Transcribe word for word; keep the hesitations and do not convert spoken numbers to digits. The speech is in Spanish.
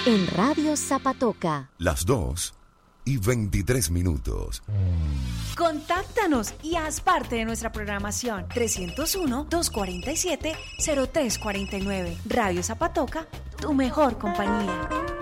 En Radio Zapatoca. Las dos y veintitrés minutos. Contáctanos y haz parte de nuestra programación. trescientos uno, doscientos cuarenta y siete, cero tres cuarenta y nueve. Radio Zapatoca, tu mejor compañía.